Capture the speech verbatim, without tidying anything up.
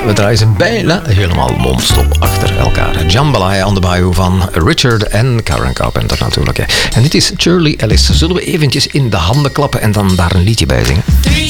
we draaien ze bijna helemaal non-stop achter elkaar. Jambalaya on the Bayou van Richard en Karen Carpenter natuurlijk. En dit is Shirley Ellis. Zullen we eventjes in de handen klappen en dan daar een liedje bij zingen?